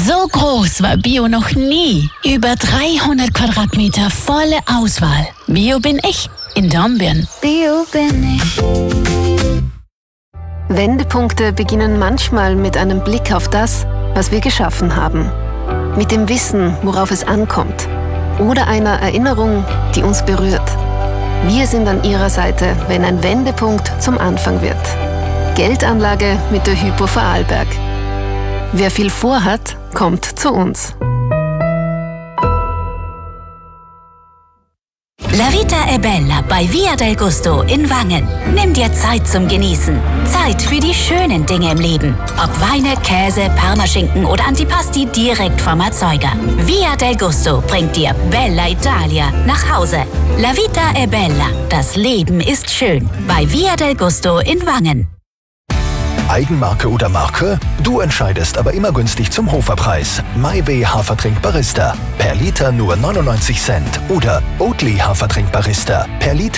So groß war Bio noch nie. Über 300 Quadratmeter volle Auswahl. Bio bin ich in Dornbirn. Bio bin ich. Wendepunkte beginnen manchmal mit einem Blick auf das, was wir geschaffen haben. Mit dem Wissen, worauf es ankommt. Oder einer Erinnerung, die uns berührt. Wir sind an Ihrer Seite, wenn ein Wendepunkt zum Anfang wird. Geldanlage mit der Hypo Vorarlberg. Wer viel vorhat, kommt zu uns. La Vita è Bella bei Via del Gusto in Wangen. Nimm dir Zeit zum Genießen. Zeit für die schönen Dinge im Leben. Ob Weine, Käse, Parmaschinken oder Antipasti direkt vom Erzeuger. Via del Gusto bringt dir Bella Italia nach Hause. La Vita è Bella. Das Leben ist schön. Bei Via del Gusto in Wangen. Eigenmarke oder Marke? Du entscheidest, aber immer günstig zum Hoferpreis. MyWay Hafertrink Barista. Per Liter nur 99 Cent. Oder Oatly Hafertrink Barista. Per Liter